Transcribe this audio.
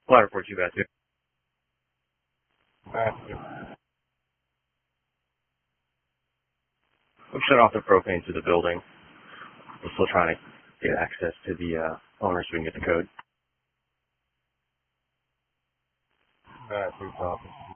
Flight report, you got to. Matthew. We've shut off the propane to the building. We're still trying to get access to the owner so we can get the code. Matthew, copy.